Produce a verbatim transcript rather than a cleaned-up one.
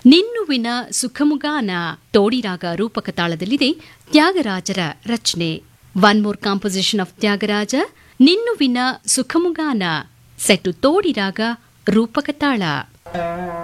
ನಿನ್ನುವಿನ ಸುಖಮುಗಾನ ತೋಡಿರಾಗ ರೂಪಕ ತಾಳದಲ್ಲಿದೆ ತ್ಯಾಗರಾಜರ ರಚನೆ. One more composition of Tyagaraja, ನಿನ್ನುವಿನ ಸುಖಮುಗಾನ, set ತೋಡಿರಾಗ ರೂಪಕ ತಾಳ.